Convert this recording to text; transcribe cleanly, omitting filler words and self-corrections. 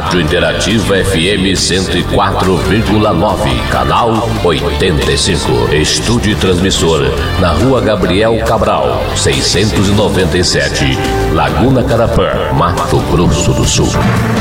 Rádio Interativa FM 104,9, canal 85. Estúdio transmissor na Rua Gabriel Cabral, 697, Laguna Carapã, Mato Grosso do Sul.